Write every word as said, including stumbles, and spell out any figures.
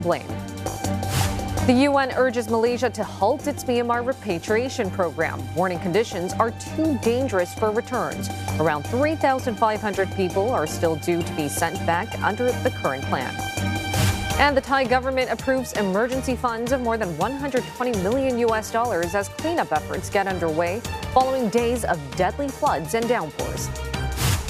blame. The U N urges Malaysia to halt its Myanmar repatriation program, warning conditions are too dangerous for returns. Around three thousand five hundred people are still due to be sent back under the current plan. And the Thai government approves emergency funds of more than one hundred twenty million U S dollars as cleanup efforts get underway following days of deadly floods and downpours.